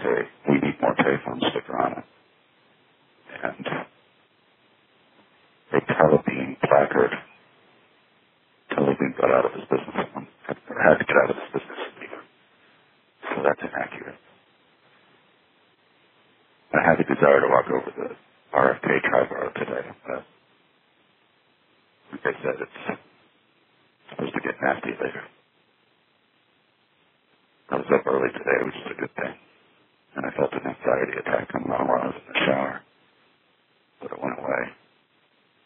We Need More payphone sticker on it. And a Telebeam placard. Telebeam got out of his business, or had to get out of his business. So that's inaccurate. I had the desire to walk over the RFK Tri-Bar today, but like I said, it's supposed to get nasty later. I was up early today, which is a good thing, and I felt an anxiety attack coming on while I was in the shower, but it went away.